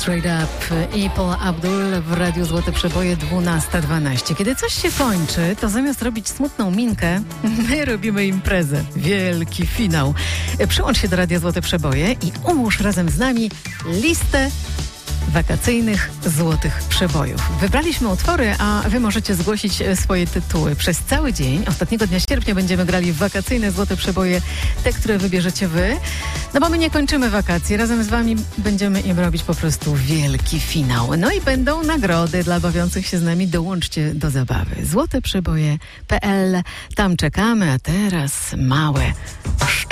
Straight Up i Paula Abdul w Radiu Złote Przeboje 12:12. Kiedy coś się kończy, to zamiast robić smutną minkę, my robimy imprezę. Wielki finał. Przyłącz się do Radia Złote Przeboje i ułóż razem z nami listę wakacyjnych złotych przebojów. Wybraliśmy utwory, a wy możecie zgłosić swoje tytuły. Przez cały dzień, ostatniego dnia sierpnia, będziemy grali w wakacyjne złote przeboje, te, które wybierzecie wy. No bo my nie kończymy wakacji. Razem z wami będziemy im robić po prostu wielki finał. No i będą nagrody dla bawiących się z nami. Dołączcie do zabawy. Złoteprzeboje.pl. Tam czekamy, a teraz małe szczęście.